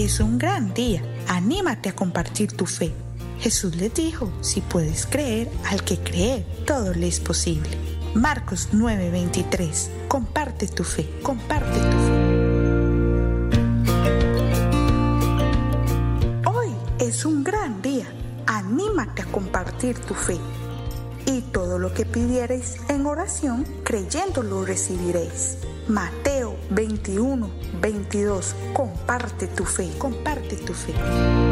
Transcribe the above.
es un gran día. Anímate a compartir tu fe. Jesús les dijo, si puedes creer, al que cree, todo le es posible. Marcos 9:23. Comparte tu fe, comparte tu fe. Hoy es un gran día. Anímate a compartir tu fe. Y todo lo que pidiereis en oración, creyendo lo recibiréis. Mateo 21:22. Comparte tu fe, comparte tu fe.